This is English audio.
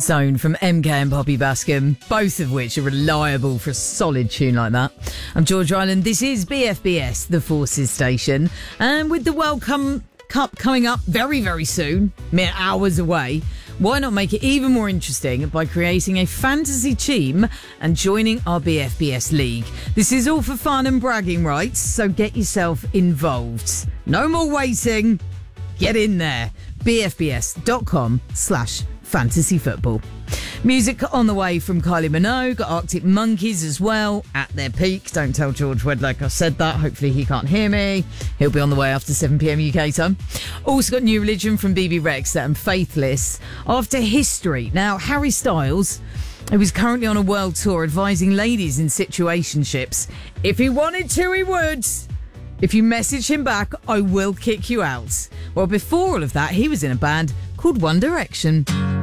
Zone from MK and Poppy Bascom, both of which are reliable for a solid tune like that. I'm George Ryland. This is BFBS, the Forces Station. And with the World Cup coming up very, very soon, mere hours away, why not make it even more interesting by creating a fantasy team and joining our BFBS League? This is all for fun and bragging rights, so get yourself involved. No more waiting. Get in there. bfbs.com/fantasy football. Music on the way from Kylie Minogue, got Arctic Monkeys as well at their peak. Don't tell George Wedlock I said that. Hopefully he can't hear me. He'll be on the way after 7pm UK time. Also got New Religion from BB Rexa and Faithless. After History. Now, Harry Styles, who is currently on a world tour advising ladies in situationships. If he wanted to, he would. If you message him back, I will kick you out. Well, before all of that, he was in a band called One Direction.